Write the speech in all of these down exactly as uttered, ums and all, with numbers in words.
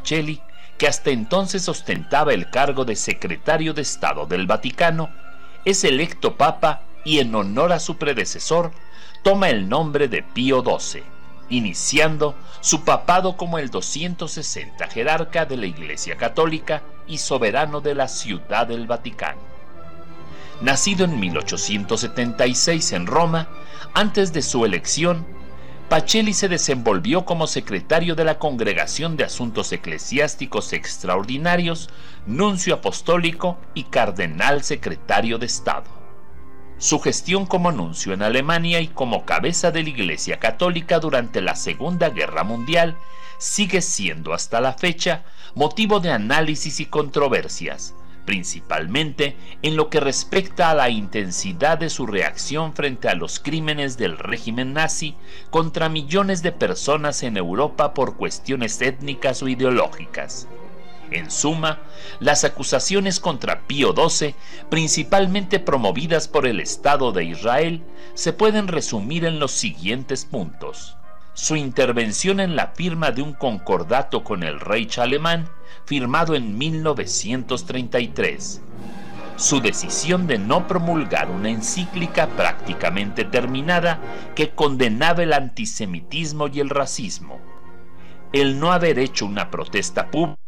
Pacelli, que hasta entonces ostentaba el cargo de secretario de Estado del Vaticano, es electo papa y en honor a su predecesor toma el nombre de Pío doce, iniciando su papado como el doscientos sesenta jerarca de la Iglesia Católica y soberano de la Ciudad del Vaticano. Nacido en mil ochocientos setenta y seis en Roma, antes de su elección, Pacelli se desenvolvió como secretario de la Congregación de Asuntos Eclesiásticos Extraordinarios, nuncio apostólico y cardenal secretario de Estado. Su gestión como nuncio en Alemania y como cabeza de la Iglesia Católica durante la Segunda Guerra Mundial sigue siendo hasta la fecha motivo de análisis y controversias, principalmente en lo que respecta a la intensidad de su reacción frente a los crímenes del régimen nazi contra millones de personas en Europa por cuestiones étnicas o ideológicas. En suma, las acusaciones contra Pío doce, principalmente promovidas por el Estado de Israel, se pueden resumir en los siguientes puntos. Su intervención en la firma de un concordato con el Reich alemán, firmado en mil novecientos treinta y tres. Su decisión de no promulgar una encíclica prácticamente terminada que condenaba el antisemitismo y el racismo. El no haber hecho una protesta pública.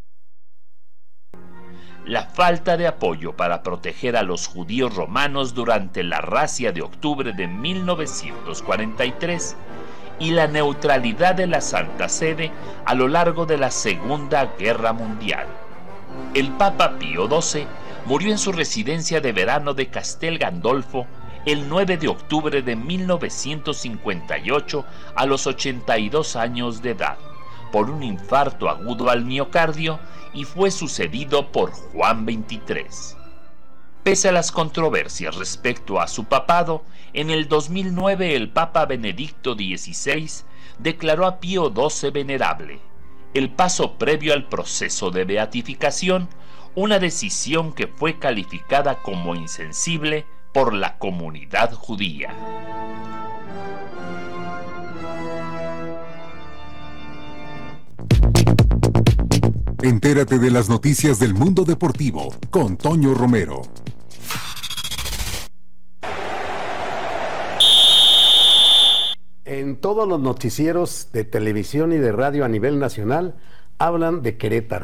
La falta de apoyo para proteger a los judíos romanos durante la racia de octubre de mil novecientos cuarenta y tres y la neutralidad de la Santa Sede a lo largo de la Segunda Guerra Mundial. El Papa Pío doce murió en su residencia de verano de Castel Gandolfo el nueve de octubre de mil novecientos cincuenta y ocho a los ochenta y dos años de edad, por un infarto agudo al miocardio, y fue sucedido por Juan veintitrés. Pese a las controversias respecto a su papado, en el dos mil nueve el Papa Benedicto dieciséis declaró a Pío doce venerable, el paso previo al proceso de beatificación, una decisión que fue calificada como insensible por la comunidad judía. Entérate de las noticias del mundo deportivo con Toño Romero. En todos los noticieros de televisión y de radio a nivel nacional hablan de Querétaro,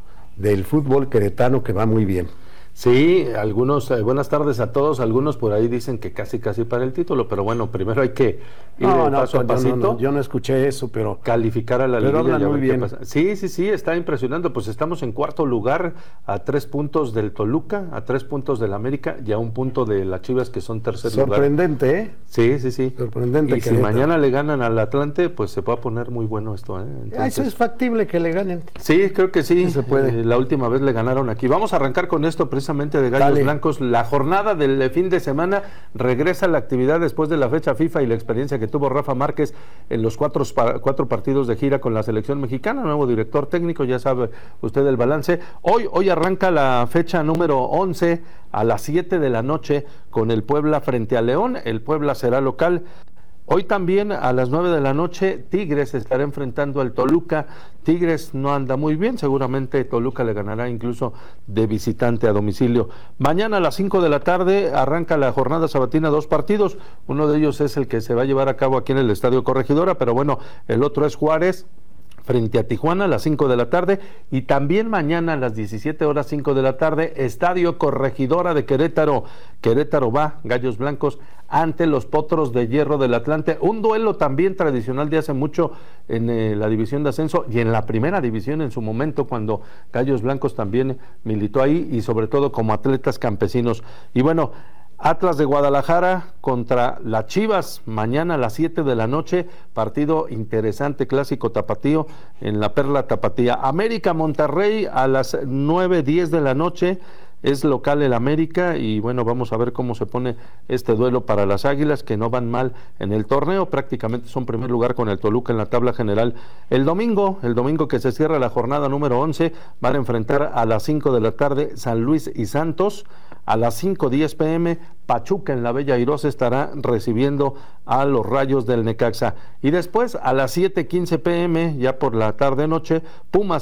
del fútbol queretano que va muy bien. Sí, algunos, eh, buenas tardes a todos, algunos por ahí dicen que casi casi para el título, pero bueno, primero hay que ir no, de no, paso a pasito. No, no, yo no escuché eso, pero calificar a la pero liguilla. hablan muy bien. Pasa. Sí, sí, sí, está impresionante, pues estamos en cuarto lugar a tres puntos del Toluca, a tres puntos del América y a un punto de las Chivas que son tercer Sorprendente, lugar. Sorprendente, ¿eh? Sí, sí, sí. Sorprendente. Y si mañana le ganan al Atlante, pues se va a poner muy bueno esto, ¿eh? Entonces, eso es factible que le ganen. Sí, creo que sí. Sí se puede. Eh, la última vez le ganaron aquí. Vamos a arrancar con esto precisamente de Gallos Dale. Blancos. La jornada del fin de semana regresa a la actividad después de la fecha FIFA y la experiencia que tuvo Rafa Márquez en los cuatro, cuatro partidos de gira con la selección mexicana, nuevo director técnico, ya sabe usted el balance. Hoy, hoy arranca la fecha número once a las siete de la noche con el Puebla frente a León. El Puebla será local. Hoy también a las nueve de la noche Tigres estará enfrentando al Toluca. Tigres no anda muy bien, seguramente Toluca le ganará incluso de visitante a domicilio. Mañana a las cinco de la tarde arranca la jornada sabatina, dos partidos, uno de ellos es el que se va a llevar a cabo aquí en el Estadio Corregidora, pero bueno, el otro es Juárez frente a Tijuana a las cinco de la tarde, y también mañana a las diecisiete horas cinco de la tarde, Estadio Corregidora de Querétaro. Querétaro va, Gallos Blancos, ante los Potros de Hierro del Atlante, un duelo también tradicional de hace mucho en eh, la división de ascenso y en la primera división en su momento, cuando Gallos Blancos también militó ahí y sobre todo como atletas campesinos. Y bueno, Atlas de Guadalajara contra las Chivas, mañana a las siete de la noche, partido interesante, clásico tapatío en la Perla Tapatía. América Monterrey a las nueve diez de la noche, es local el América, y bueno, vamos a ver cómo se pone este duelo para las Águilas, que no van mal en el torneo, prácticamente son primer lugar con el Toluca en la tabla general. El domingo, el domingo que se cierra la jornada número once, van a enfrentar a las cinco de la tarde San Luis y Santos. A las cinco diez pe eme, Pachuca en la Bella Airosa estará recibiendo a los Rayos del Necaxa. Y después, a las siete quince pe eme, ya por la tarde-noche, Pumas